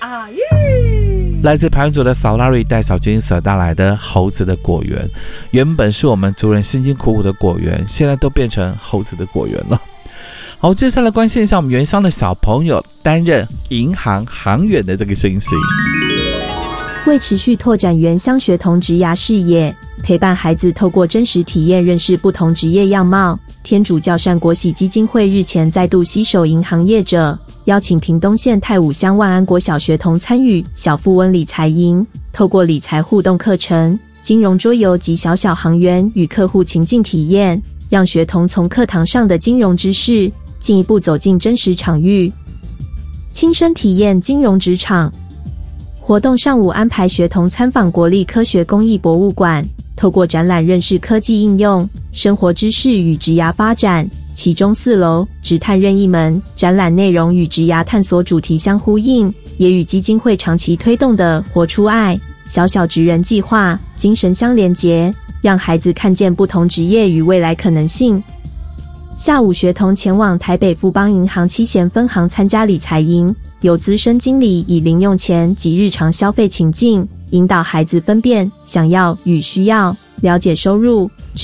啊耶！ 来自排湾族的扫拉瑞带小军所带来的猴子的果园，原本是我们族人辛辛苦苦的果园，现在都变成猴子的果园了。好，接下来关心一下我们原乡的小朋友担任银行行员的这个情形。 为持续拓展原乡学童职涯视野，陪伴孩子透过真实体验认识不同职业样貌，天主教善国喜基金会日前再度携手银行业者，邀请屏东县太武乡万安国小学童参与小富翁理财营，透过理财互动课程、金融桌游及小小行员与客户情境体验，让学童从课堂上的金融知识进一步走进真实场域，亲身体验金融职场。活动上午安排学童参访国立科学工艺博物馆，透过展览认识科技应用、生活知识与职涯发展。其中4楼职探任意门展览内容与职涯探索主题相呼应，也与基金会长期推动的活出爱小小职人计划精神相连结，让孩子看见不同职业与未来可能性。下午学童前往台北富邦银行七贤分行参加理财营，由资深经理以零用钱及日常消费情境引导孩子分辨想要与需要，了解收入